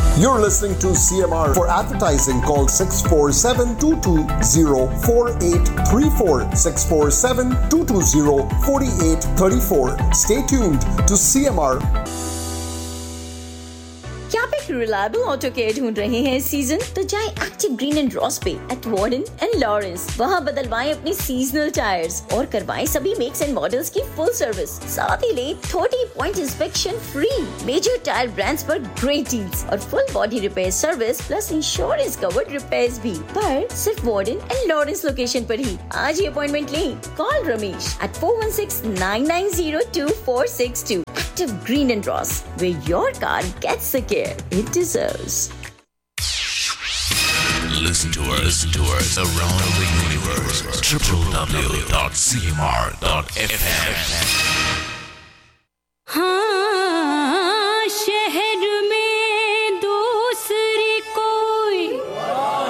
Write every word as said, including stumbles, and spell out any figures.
You're listening to C M R. For advertising, call six four seven, two two zero, four eight three four, six four seven, two two zero, four eight three four. Stay tuned to C M R. क्या आप एक reliable auto care ढूंढ रहे हैं इस season? तो जाएं active green and Ross पे एट वार्डन एंड लॉरेंस। वहां बदलवाएं अपनी सीजनल टायर्स और करवाएं सभी मेक्स एंड मॉडल्स की फुल सर्विस। साथ ही ले तीस point inspection free, major tyre brands पर ग्रेट डील्स और full body repair service plus insurance covered repairs भी, पर सिर्फ वार्डन एंड लॉरेंस लोकेशन पर ही। आज ही अपॉइंटमेंट लें। Call Ramesh eight four one six, nine nine zero, two four six two. Active Green and Ross, where your car gets the care it deserves. Listen to us, listen to us around the universe. w w w dot c m r dot f m